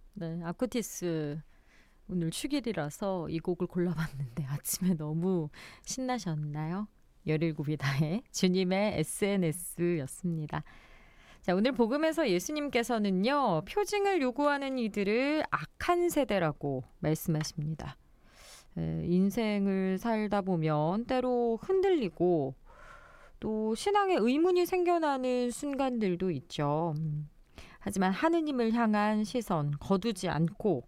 네, 아쿠티스 오늘 축일이라서 이 곡을 골라봤는데 아침에 너무 신나셨나요? 17이다의 주님의 SNS였습니다. 자, 오늘 복음에서 예수님께서는요, 표징을 요구하는 이들을 악한 세대라고 말씀하십니다. 인생을 살다 보면 때로 흔들리고 또 신앙에 의문이 생겨나는 순간들도 있죠. 하지만 하느님을 향한 시선 거두지 않고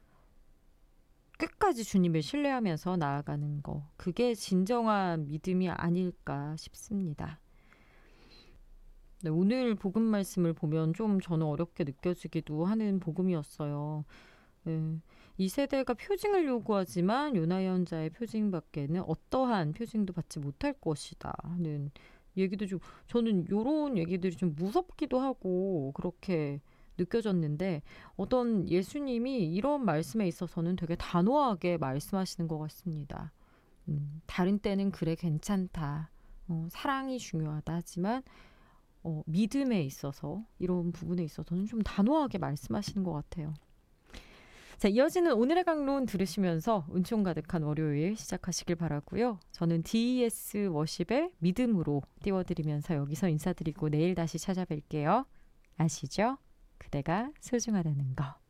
끝까지 주님을 신뢰하면서 나아가는 거, 그게 진정한 믿음이 아닐까 싶습니다. 네, 오늘 복음 말씀을 보면 좀 저는 어렵게 느껴지기도 하는 복음이었어요. 이 세대가 표징을 요구하지만 요나 예언자의 표징밖에는 어떠한 표징도 받지 못할 것이다 하는 얘기도 좀, 저는 이런 얘기들이 좀 무섭기도 하고 그렇게 느껴졌는데, 어떤 예수님이 이런 말씀에 있어서는 되게 단호하게 말씀하시는 것 같습니다. 다른 때는 그래 괜찮다, 사랑이 중요하다 하지만 믿음에 있어서, 이런 부분에 있어서는 좀 단호하게 말씀하시는 것 같아요. 자, 이어지는 오늘의 강론 들으시면서 은총 가득한 월요일 시작하시길 바라고요. 저는 DES 워십의 믿음으로 띄워드리면서 여기서 인사드리고 내일 다시 찾아뵐게요. 아시죠? 그대가 소중하다는 거.